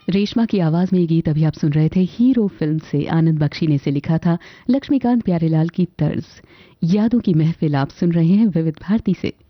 रेशमा की आवाज में ये गीत अभी आप सुन रहे थे हीरो फिल्म से, आनंद बख्शी ने इसे लिखा था लक्ष्मीकांत प्यारेलाल की तर्ज। यादों की महफिल आप सुन रहे हैं विविध भारती से।